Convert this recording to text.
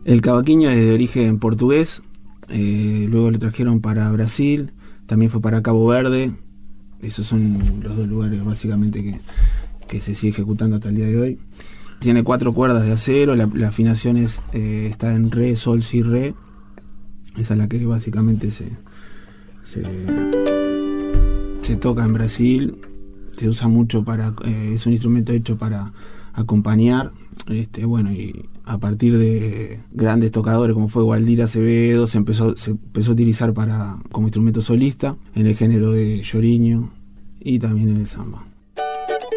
El cavaquinho es de origen portugués, luego lo trajeron para Brasil, también fue para Cabo Verde. Esos son los dos lugares básicamente que se sigue ejecutando hasta el día de hoy. Tiene 4 cuerdas de acero, la afinación está en re, sol, si, re. Esa es la que básicamente se toca en Brasil. Se usa mucho es un instrumento hecho para acompañar, y a partir de grandes tocadores como fue Waldir Acevedo se empezó a utilizar como instrumento solista en el género de lloriño y también en el samba.